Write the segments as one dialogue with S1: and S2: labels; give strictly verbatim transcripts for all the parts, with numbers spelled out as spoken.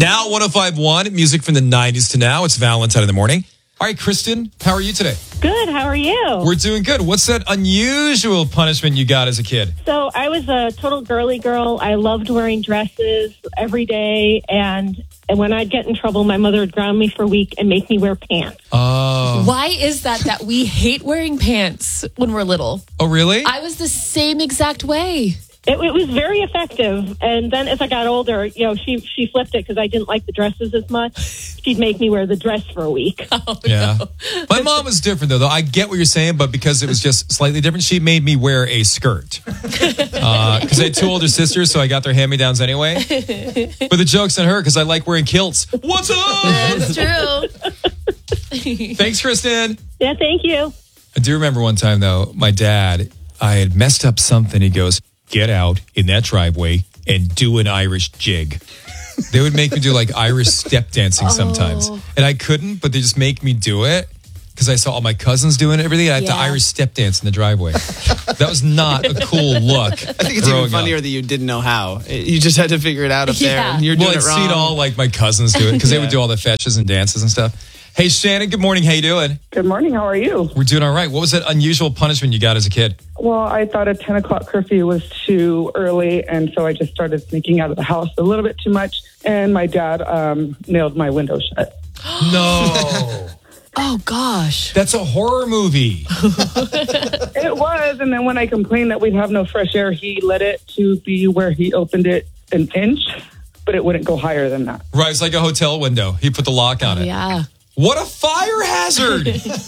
S1: Now one oh five point one, music from the nineties to now. It's Valentine in the morning. All right, Kristen, how are you today?
S2: Good. How are you?
S1: We're doing good. What's that unusual punishment you got as a kid?
S2: So I was a total girly girl. I loved wearing dresses every day. And, and when I'd get in trouble, my mother would ground me for a week and make me wear pants.
S1: Oh.
S3: Why is that that we hate wearing pants when we're little?
S1: Oh, really?
S3: I was the same exact way.
S2: It, it was very effective. And then as I got older, you know, she she flipped it because I didn't like the dresses as much. She'd make me wear the dress for a week.
S3: Oh,
S1: yeah.
S3: No.
S1: My mom was different, though, though. I get what you're saying, but because it was just slightly different, she made me wear a skirt. Because uh, I had two older sisters, so I got their hand-me-downs anyway. But the joke's on her because I like wearing kilts. What's up?
S3: That's true.
S1: Thanks, Kristen.
S2: Yeah, thank you.
S1: I do remember one time, though, my dad, I had messed up something. He goes, get out in that driveway and do an Irish jig. They would make me do like Irish step dancing sometimes.
S3: Oh.
S1: And I couldn't, but they just make me do it because I saw all my cousins doing it, everything. I had
S3: Yeah.
S1: to Irish step dance in the driveway. That was not a cool look.
S4: I think it's even funnier
S1: up.
S4: that you didn't know how. You just had to figure it out up there.
S3: Yeah.
S4: And you're doing
S1: Well, I'd
S4: it wrong.
S1: seen all like my cousins do it because they
S4: Yeah.
S1: would do all the fetches and dances and stuff. Hey, Shannon, good morning. How you doing?
S5: Good morning. How are you?
S1: We're doing all right. What was that unusual punishment you got as a kid?
S5: Well, I thought a ten o'clock curfew was too early, and so I just started sneaking out of the house a little bit too much, and my dad um, nailed my window shut.
S1: No.
S3: Oh, gosh.
S1: That's a horror movie.
S5: It was, and then when I complained that we'd have no fresh air, he let it to be where he opened it an inch, but it wouldn't go higher than that.
S1: Right, it's like a hotel window. He put the lock on it.
S3: Yeah.
S1: What a fire hazard!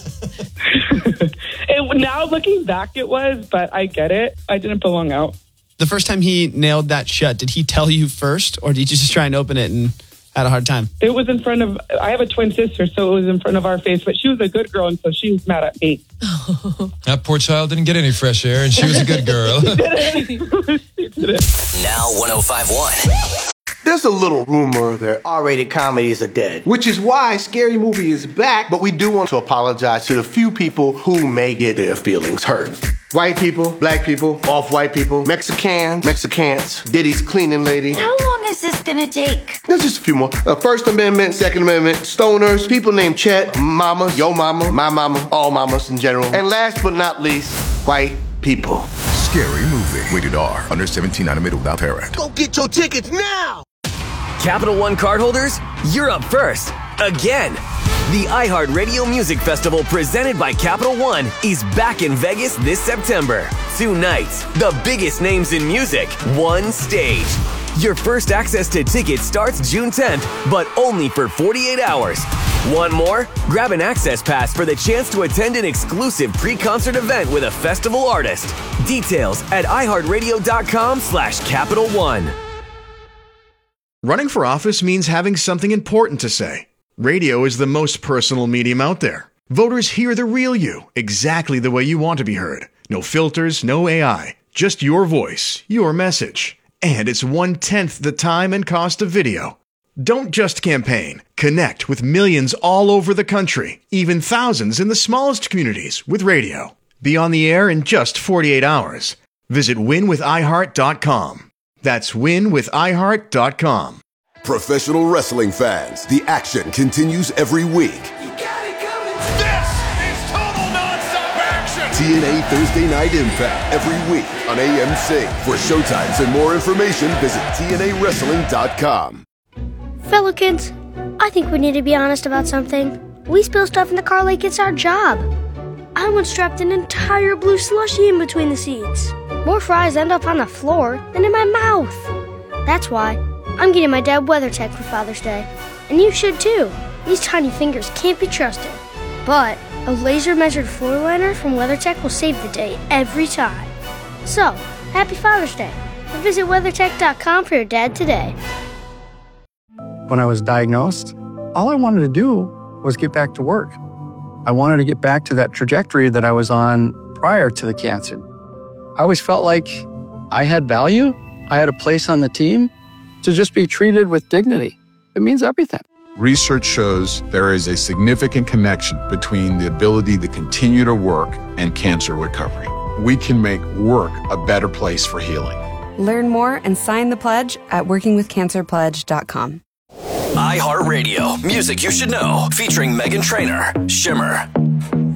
S5: It, now looking back, it was, but I get it. I didn't belong out.
S4: The first time he nailed that shut, did he tell you first, or did you just try and open it and had a hard time?
S5: It was in front of, I have a twin sister, so it was in front of our face, but she was a good girl, and so she was mad at me.
S1: That poor child didn't get any fresh air, and she was a good girl.
S6: Now one oh five point one.
S7: There's a little rumor that R-rated comedies are dead, which is why Scary Movie is back, but we do want to apologize to the few people who may get their feelings hurt. White people, black people, off-white people, Mexicans, Mexicans, Diddy's cleaning lady.
S8: How long is this gonna take?
S7: There's just a few more. Uh, First Amendment, Second Amendment, stoners, people named Chet, mama, yo mama, my mama, all mamas in general. And last but not least, white people.
S9: Scary Movie. Rated R. Under seventeen, not admitted without parent.
S7: Go get your tickets now!
S6: Capital One cardholders, you're up first. Again. The iHeartRadio Music Festival presented by Capital One is back in Vegas this September. Two nights, the biggest names in music, one stage. Your first access to tickets starts June tenth, but only for forty-eight hours. Want more? Grab an access pass for the chance to attend an exclusive pre-concert event with a festival artist. Details at iHeartRadio.com slash Capital One.
S10: Running for office means having something important to say. Radio is the most personal medium out there. Voters hear the real you, exactly the way you want to be heard. No filters, no A I, just your voice, your message. And it's one-tenth the time and cost of video. Don't just campaign. Connect with millions all over the country, even thousands in the smallest communities with radio. Be on the air in just forty-eight hours. Visit win with i heart dot com. That's win with i heart dot com.
S9: Professional wrestling fans, the action continues every week.
S11: This is total nonstop action!
S9: T N A Thursday Night Impact every week on A M C. For showtimes and more information, visit T N A wrestling dot com.
S12: Fellow kids, I think we need to be honest about something. We spill stuff in the car like it's our job. I once dropped an entire blue slushie in between the seats. More fries end up on the floor than in my mouth. That's why I'm getting my dad WeatherTech for Father's Day. And you should too. These tiny fingers can't be trusted. But a laser-measured floor liner from WeatherTech will save the day every time. So, happy Father's Day. And visit weathertech dot com for your dad today.
S13: When I was diagnosed, all I wanted to do was get back to work. I wanted to get back to that trajectory that I was on prior to the cancer. I always felt like I had value, I had a place on the team. To just be treated with dignity, it means everything.
S14: Research shows there is a significant connection between the ability to continue to work and cancer recovery. We can make work a better place for healing.
S15: Learn more and sign the pledge at working with cancer pledge dot com.
S6: iHeartRadio. Music you should know. Featuring Meghan Trainor, Shimmer.